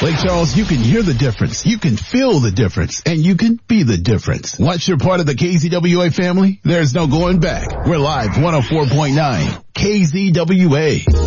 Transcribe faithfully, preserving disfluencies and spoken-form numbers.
Lake Charles, you can hear the difference, you can feel the difference, and you can be the difference. Once you're part of the K Z W A family, there's no going back. We're live one oh four point nine K Z W A.